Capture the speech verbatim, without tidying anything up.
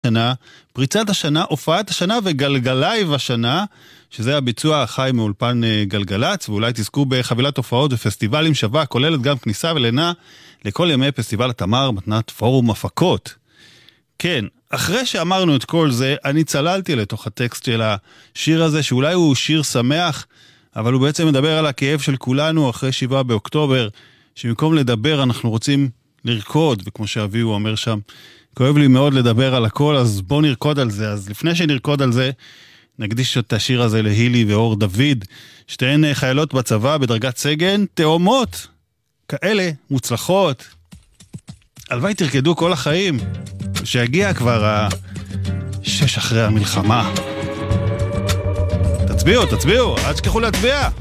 שנה, פריצת השנה, הופעת השנה וגלגלייב השנה, שזה הביצוע החי מאולפן גלגלץ, ואולי תזכו בחבילת הופעות ופסטיבלים שווה, כוללת גם כניסה ולינה לכל ימי פסטיבל התמר, מתנת פורום הפקות. כן, אחרי שאמרנו את כל זה, אני צללתי לתוך הטקסט של השיר הזה, שאולי הוא שיר שמח, אבל הוא בעצם מדבר על הכאב של כולנו אחרי שבעה באוקטובר, שבמקום לדבר אנחנו רוצים לרקוד, וכמו שאביהו אומר שם, כואב לי מאוד לדבר על הכל, אז בוא נרקוד על זה. אז לפני שנרקוד על זה, נקדיש את השיר הזה להילי ואור דוד, שתיהן חיילות בצבא בדרגת סגן, תאומות, כאלה מוצלחות. הלוואי תרקדו כל החיים, שיגיע כבר השש אחרי המלחמה. תצביעו, תצביעו, אל תשכחו להצביע.